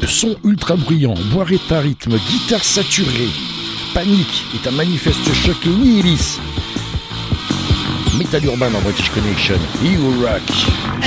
Son ultra bruyant, boire est un rythme, guitare saturée. Panique est un manifeste choc et nihilisme. Metal urbain dans British Connection, You Rock.